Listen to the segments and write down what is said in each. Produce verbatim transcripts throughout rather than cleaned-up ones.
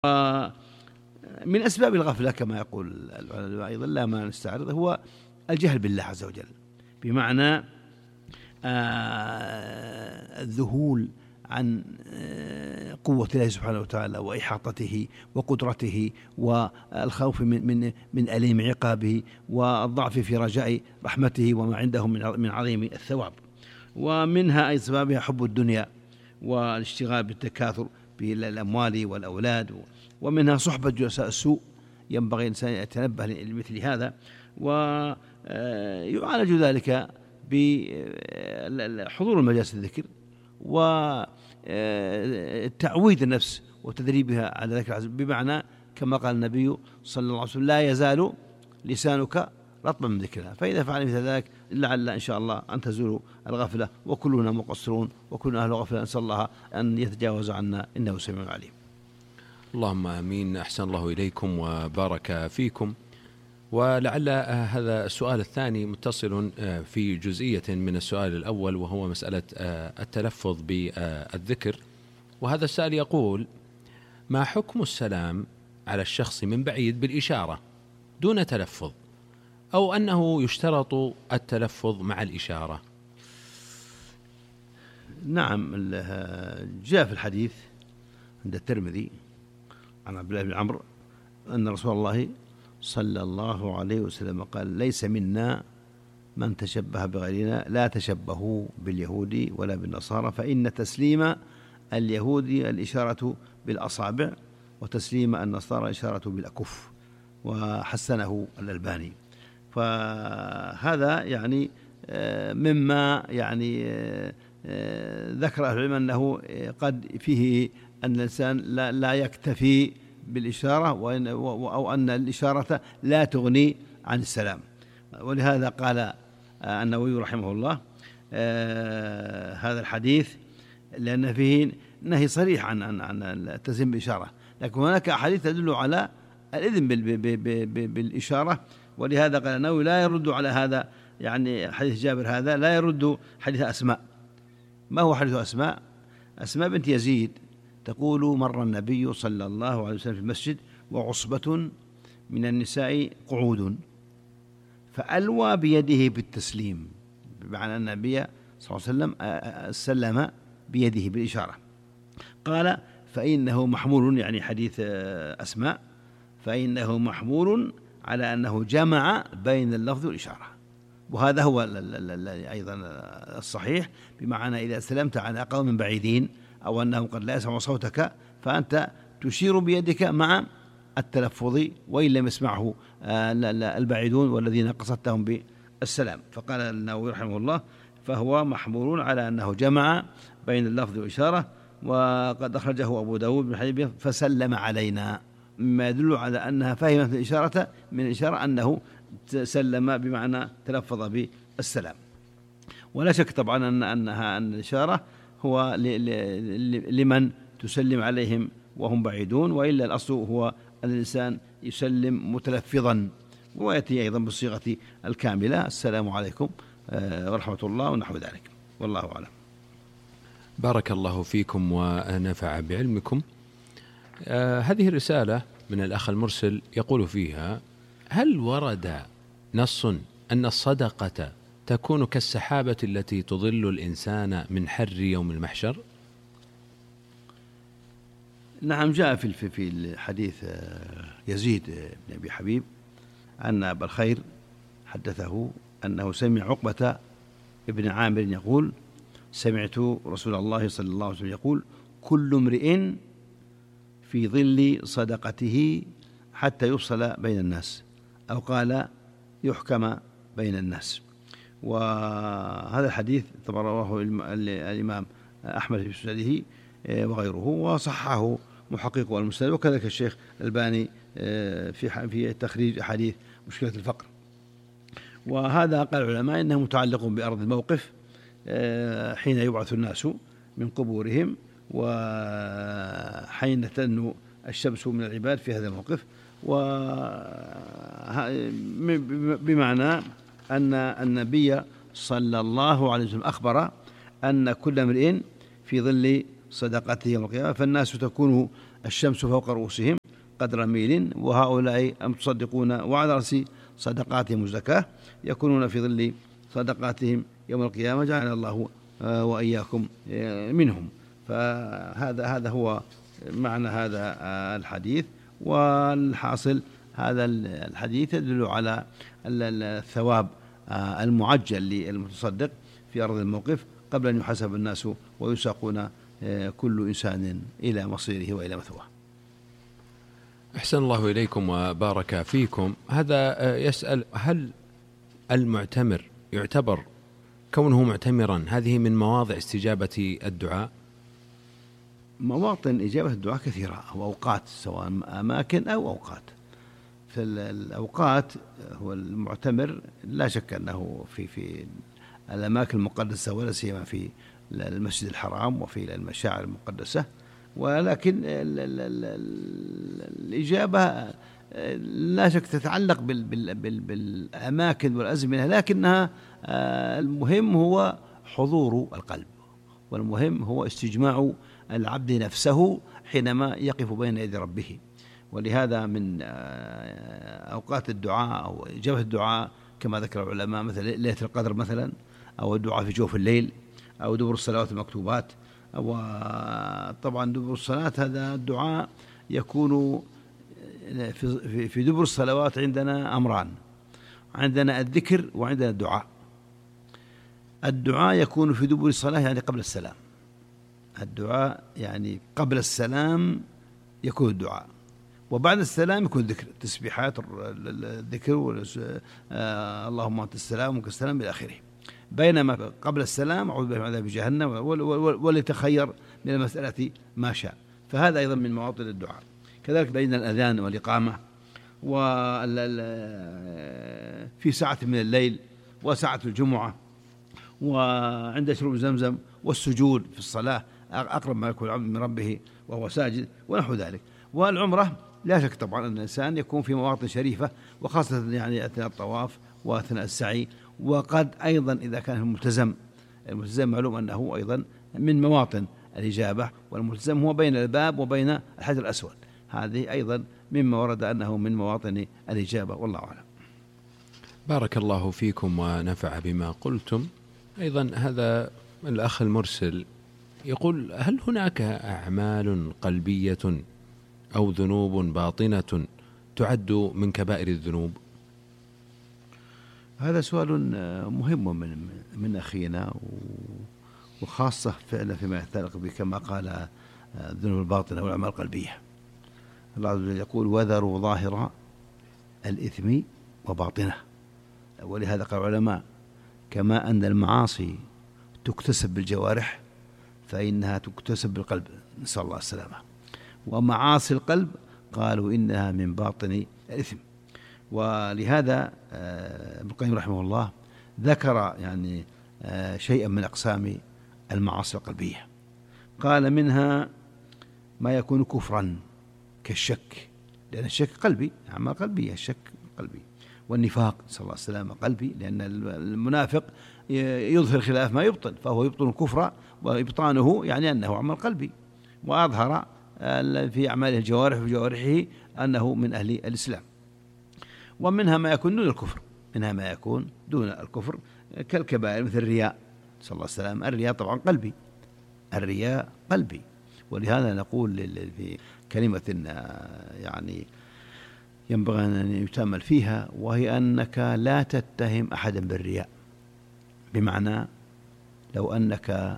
من أسباب الغفلة كما يقول العلماء أيضا لا ما نستعرض هو الجهل بالله عز وجل، بمعنى الذهول عن قوة الله سبحانه وتعالى وإحاطته وقدرته والخوف من من من أليم عقابه والضعف في رجاء رحمته وما عنده من عظيم الثواب. ومنها أسبابها حب الدنيا والاشتغال بالتكاثر بالأموال والأولاد، ومنها صحبة جلساء السوء، ينبغي الإنسان يتنبه لمثل هذا، ويعالج ذلك بحضور المجالس الذكر وتعويد النفس وتدريبها على ذكر العزم، بمعنى كما قال النبي صلى الله عليه وسلم لا يزال لسانك رطبا من ذكرها، فإذا فعل مثل ذلك لعل إن شاء الله أن تزول الغفلة، وكلنا مقصرون وكلنا أهل غفلة، نسأل الله أن يتجاوز عنا إنه سميع عليم. اللهم آمين. أحسن الله إليكم وبارك فيكم. ولعل هذا السؤال الثاني متصل في جزئية من السؤال الأول، وهو مسألة التلفظ بالذكر. وهذا السائل يقول: ما حكم السلام على الشخص من بعيد بالإشارة دون تلفظ، أو أنه يشترط التلفظ مع الإشارة؟ نعم، جاء في الحديث عند الترمذي عن عبد الله بن عمرو أن رسول الله صلى الله عليه وسلم قال: ليس منا من تشبه بغيرنا، لا تشبهوا باليهود ولا بالنصارى، فإن تسليم اليهود الإشارة بالأصابع، وتسليم النصارى الإشارة بالأكف. وحسنه الألباني. فهذا يعني مما يعني ذكر أهل العلم أنه قد فيه أن الإنسان لا يكتفي بالإشارة، أو أن الإشارة لا تغني عن السلام. ولهذا قال النووي رحمه الله هذا الحديث لأن فيه نهي صريح عن عن التزيين بالإشارة، لكن هناك أحاديث تدل على الإذن بالإشارة. ولهذا قال النووي لا يرد على هذا، يعني حديث جابر هذا لا يرد حديث أسماء. ما هو حديث أسماء؟ أسماء بنت يزيد تقول: مر النبي صلى الله عليه وسلم في المسجد وعصبة من النساء قعود، فألوى بيده بالتسليم، بمعنى أن النبي صلى الله عليه وسلم سلم بيده بالإشارة. قال: فإنه محمول، يعني حديث أسماء، فإنه محمول على أنه جمع بين اللفظ والإشارة، وهذا هو أيضا الصحيح، بمعنى إذا سلمت على قوم بعيدين أو أنهم قد لا يسمعوا صوتك فأنت تشير بيدك مع التلفظ، وإن لم يسمعه البعيدون والذين قصدتهم بالسلام. فقال النووي رحمه الله: فهو محمول على أنه جمع بين اللفظ والإشارة. وقد أخرجه أبو داود بن حديث فسلم علينا، مما يدل على أنها فهمت الإشارة من الإشارة أنه سلم بمعنى تلفظ بالسلام. ولا شك طبعا أن أنها أن الإشارة هو لمن تسلم عليهم وهم بعيدون، وإلا الأصل هو أن الإنسان يسلم متلفظا، ويأتي أيضا بالصيغة الكاملة: السلام عليكم ورحمة الله ونحو ذلك، والله أعلم. بارك الله فيكم ونفع بعلمكم. آه هذه الرسالة من الأخ المرسل يقول فيها: هل ورد نص أن الصدقة تكون كالسحابة التي تظل الإنسان من حر يوم المحشر؟ نعم، جاء في في الحديث يزيد بن أبي حبيب أن أبا الخير حدثه أنه سمع عقبة ابن عامر يقول: سمعت رسول الله صلى الله عليه وسلم يقول: كل امرئ في ظل صدقته حتى يفصل بين الناس، أو قال يحكم بين الناس. وهذا الحديث طبعا رواه الإمام أحمد في مسنده وغيره، وصححه محقق المسند، وكذلك الشيخ الألباني في في تخريج أحاديث مشكلة الفقر. وهذا قال العلماء إنه متعلق بأرض الموقف حين يبعث الناس من قبورهم، وحين تدنو الشمس من العباد في هذا الموقف، بمعنى أن النبي صلى الله عليه وسلم أخبر أن كل امرئ في ظل صدقته يوم القيامة، فالناس تكون الشمس فوق رؤوسهم قدر ميل وهؤلاء المتصدقون وعلى رأس صدقاتهم الزكاة يكونون في ظل صدقاتهم يوم القيامة، جعلنا الله وإياكم منهم. فهذا هذا هو معنى هذا الحديث. والحاصل هذا الحديث يدل على الثواب المعجل للمتصدق في أرض الموقف قبل أن يحاسب الناس ويساقون كل إنسان إلى مصيره وإلى مثواه. أحسن الله إليكم وبارك فيكم. هذا يسأل: هل المعتمر يعتبر كونه معتمرا هذه من مواضع استجابة الدعاء؟ مواطن إجابة الدعاء كثيرة أو أوقات، سواء أماكن أو أوقات. في الأوقات هو المعتمر لا شك أنه في في الأماكن المقدسة ولا سيما في المسجد الحرام وفي المشاعر المقدسة، ولكن ال ال ال الإجابة لا شك تتعلق بال بال بال بالأماكن والأزمنة، لكنها المهم هو حضور القلب، والمهم هو استجماع العبد نفسه حينما يقف بين يدي ربه. ولهذا من أوقات الدعاء أو إجابة الدعاء كما ذكر العلماء مثل ليلة القدر مثلا، أو الدعاء في جوف الليل، أو دبر الصلوات المكتوبات. وطبعا دبر الصلاة هذا الدعاء يكون في في دبر الصلوات عندنا أمران: عندنا الذكر وعندنا الدعاء. الدعاء يكون في دبر الصلاة يعني قبل السلام، الدعاء يعني قبل السلام يكون الدعاء، وبعد السلام يكون الذكر، تسبيحات الذكر آه اللهم أنت السلام ومنك السلام إلى آخره. بينما قبل السلام أعوذ بالله من عذاب جهنم وليتخير من المسألة ما شاء. فهذا أيضا من مواطن الدعاء. كذلك بين الأذان والإقامة وفي ساعة من الليل وساعة الجمعة وعند شرب زمزم والسجود في الصلاة أقرب ما يكون العبد من ربه وهو ساجد ونحو ذلك. والعمرة لا شك طبعا أن الإنسان يكون في مواطن شريفة، وخاصة يعني أثناء الطواف وأثناء السعي. وقد أيضا إذا كان الملتزم، الملتزم معلوم أنه أيضا من مواطن الإجابة، والملتزم هو بين الباب وبين الحجر الأسود، هذه أيضا مما ورد أنه من مواطن الإجابة، والله أعلم. بارك الله فيكم ونفع بما قلتم. أيضا هذا الأخ المرسل يقول: هل هناك أعمال قلبية أو ذنوب باطنة تعد من كبائر الذنوب؟ هذا سؤال مهم من من أخينا، وخاصة فعلا فيما يتعلق بكما قال الذنوب الباطنة والأعمال القلبية. الله عز وجل يقول: وذروا ظاهر الإثم وباطنه. ولهذا قال العلماء: كما أن المعاصي تكتسب بالجوارح فإنها تكتسب بالقلب، نسأل الله السلامة. ومعاصي القلب قالوا إنها من باطن الإثم. ولهذا ابن القيم رحمه الله ذكر يعني شيئا من أقسام المعاصي القلبية. قال: منها ما يكون كفرا كالشك، لأن الشك قلبي، أعمال قلبية، الشك قلبي. والنفاق نسأل الله السلامة قلبي، لأن المنافق يظهر خلاف ما يبطن، فهو يبطن الكفر، وإبطانه يعني أنه عمل قلبي، وأظهر في أعماله الجوارح وجوارحه أنه من أهل الإسلام. ومنها ما يكون دون الكفر، منها ما يكون دون الكفر كالكبائر مثل الرياء، نسأل الله السلامة. الرياء طبعا قلبي، الرياء قلبي. ولهذا نقول في كلمة يعني ينبغي أن يتأمل فيها، وهي أنك لا تتهم أحدا بالرياء. بمعنى لو أنك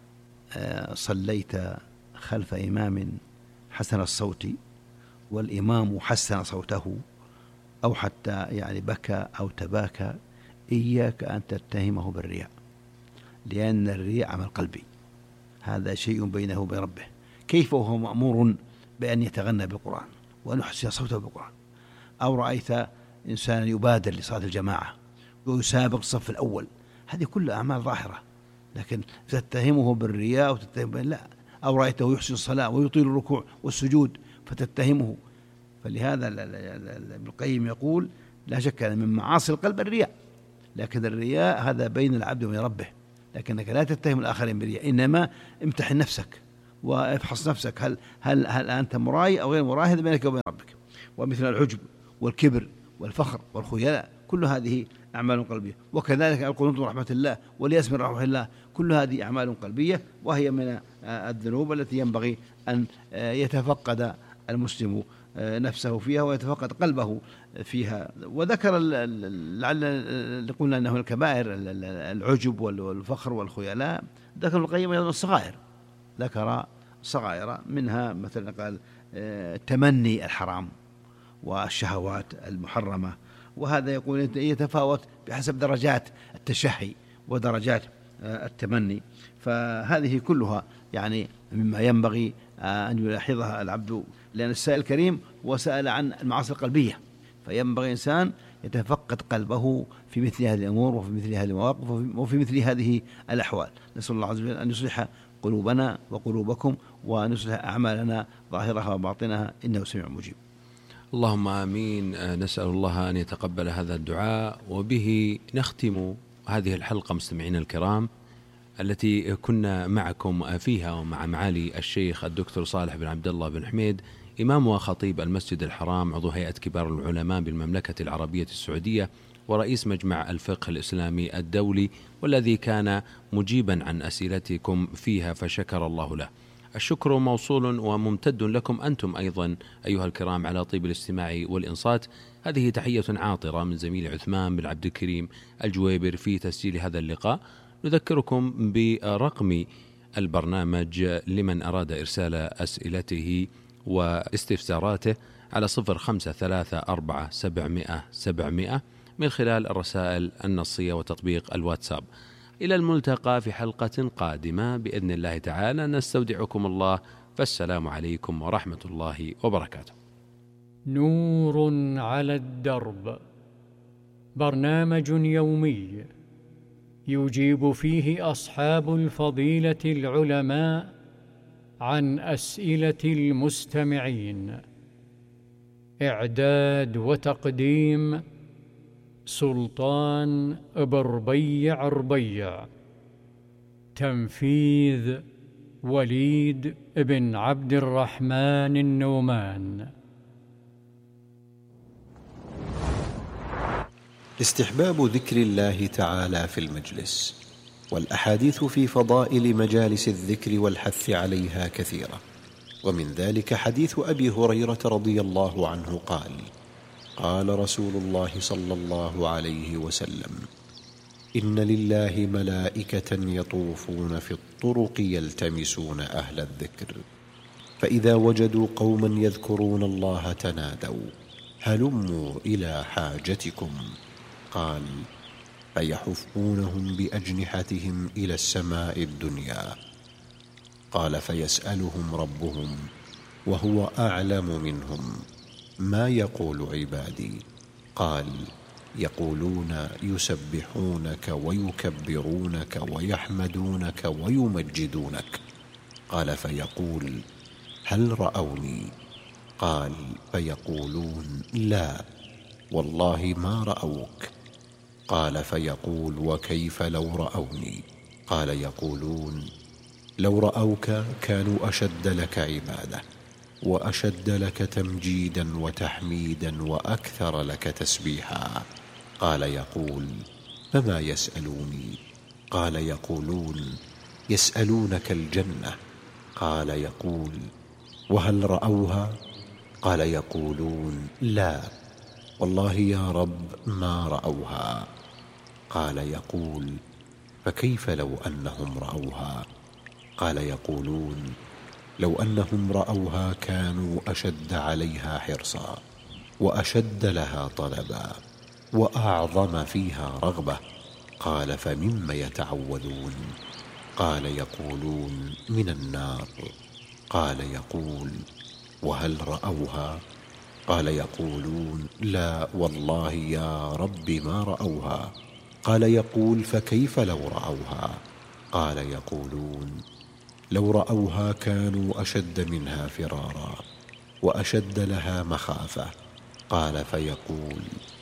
صليت خلف إمام حسن الصوت والإمام حسن صوته، أو حتى يعني بكى أو تباكى، إياك أن تتهمه بالرياء، لأن الرياء عمل قلبي، هذا شيء بينه وبين ربه. كيف وهو مأمور بأن يتغنى بالقرآن وأن يحسن صوته بالقرآن؟ أو رأيت إنسان يبادر لصلاة الجماعة ويسابق الصف الأول، هذه كلها أعمال ظاهرة، لكن تتهمه بالرياء وتتهمه لا. أو رأيته يحسن الصلاة ويطيل الركوع والسجود فتتهمه. فلهذا ابن القيم يقول: لا شك أن من معاصي القلب الرياء، لكن الرياء هذا بين العبد وبين ربه، لكنك لا تتهم الآخرين بالرياء، إنما امتحن نفسك وافحص نفسك، هل هل هل أنت مرائي أو غير مرائي، هذا بينك وبين ربك. ومثل العجب والكبر والفخر والخيلاء كل هذه أعمال قلبية. وكذلك القنوط من رحمة الله واليأس من رحمة الله، كل هذه أعمال قلبية، وهي من الذنوب التي ينبغي أن يتفقد المسلم نفسه فيها ويتفقد قلبه فيها. وذكر لعل قلنا أنه الكبائر العجب والفخر والخيلاء، ذكر ابن القيم أيضا الصغائر، ذكر صغائر منها مثلا قال تمني الحرام والشهوات المحرمة، وهذا يقول يتفاوت بحسب درجات التشهي ودرجات التمني. فهذه كلها يعني مما ينبغي أن يلاحظها العبد، لأن السائل الكريم هو سأل عن المعاصي القلبية، فينبغي إنسان يتفقد قلبه في مثل هذه الأمور وفي مثل هذه المواقف وفي مثل هذه الأحوال. نسأل الله عز وجل أن يصلح قلوبنا وقلوبكم، وأن يصلح أعمالنا ظاهرها وباطنها، إنه سميع مجيب. اللهم آمين. نسأل الله أن يتقبل هذا الدعاء، وبه نختم هذه الحلقة مستمعينا الكرام التي كنا معكم فيها ومع معالي الشيخ الدكتور صالح بن عبد الله بن حميد، إمام وخطيب المسجد الحرام، عضو هيئة كبار العلماء بالمملكة العربية السعودية، ورئيس مجمع الفقه الإسلامي الدولي، والذي كان مجيبا عن أسئلتكم فيها، فشكر الله له. الشكر موصول وممتد لكم أنتم أيضا أيها الكرام على طيب الاستماع والإنصات. هذه تحية عاطرة من زميل عثمان بن عبد الكريم الجويبر في تسجيل هذا اللقاء. نذكركم برقم البرنامج لمن أراد إرسال أسئلته واستفساراته على صفر خمسة ثلاثة أربعة سبعمائة سبعمائة من خلال الرسائل النصية وتطبيق الواتساب. إلى الملتقى في حلقة قادمة بإذن الله تعالى، نستودعكم الله، فالسلام عليكم ورحمة الله وبركاته. نور على الدرب، برنامج يومي يجيب فيه أصحاب الفضيلة العلماء عن أسئلة المستمعين. إعداد وتقديم سلطان بربيع ربيع. تنفيذ وليد بن عبد الرحمن النومان. استحباب ذكر الله تعالى في المجلس، والأحاديث في فضائل مجالس الذكر والحث عليها كثيرة، ومن ذلك حديث أبي هريرة رضي الله عنه قال: قال رسول الله صلى الله عليه وسلم: إن لله ملائكة يطوفون في الطرق يلتمسون أهل الذكر، فإذا وجدوا قوما يذكرون الله تنادوا: هلموا إلى حاجتكم. قال: فيحفونهم بأجنحتهم إلى السماء الدنيا. قال: فيسألهم ربهم وهو أعلم منهم: ما يقول عبادي؟ قال: يقولون يسبحونك ويكبرونك ويحمدونك ويمجدونك. قال: فيقول: هل رأوني؟ قال: فيقولون: لا والله ما رأوك. قال: فيقول: وكيف لو رأوني؟ قال: يقولون: لو رأوك كانوا أشد لك عبادة، وأشد لك تمجيدا وتحميدا، وأكثر لك تسبيحا. قال: يقول: فما يسألوني؟ قال: يقولون: يسألونك الجنة. قال: يقول: وهل رأوها؟ قال: يقولون: لا والله يا رب ما رأوها. قال: يقول: فكيف لو أنهم رأوها؟ قال: يقولون: لو أنهم رأوها كانوا أشد عليها حرصا، وأشد لها طلبا، وأعظم فيها رغبة. قال: فمما يتعوذون؟ قال: يقولون: من النار. قال: يقول: وهل رأوها؟ قال: يقولون: لا والله يا رب ما رأوها. قال: يقول: فكيف لو رأوها؟ قال: يقولون: لو رأوها كانوا أشد منها فرارا، وأشد لها مخافة. قال: فيقول: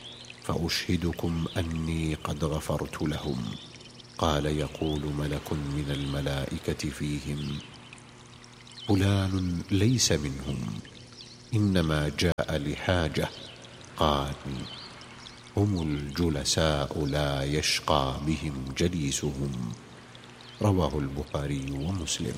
فأشهدكم أني قد غفرت لهم. قال: يقول ملك من الملائكة فيهم: فلان ليس منهم، إنما جاء لحاجة. قال: هم الجلساء لا يشقى بهم جليسهم. رواه البخاري ومسلم.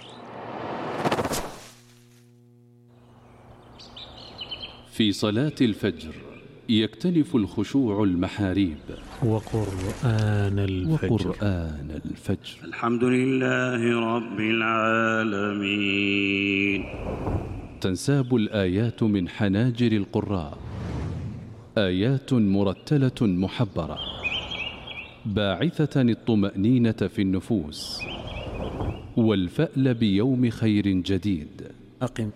في صلاة الفجر يختلف الخشوع المحاريب. وقرآن الفجر, وقرآن الفجر. الحمد لله رب العالمين. تنساب الآيات من حناجر القراء، آيات مرتلة محبرة باعثة الطمأنينة في النفوس والفأل بيوم خير جديد. أقم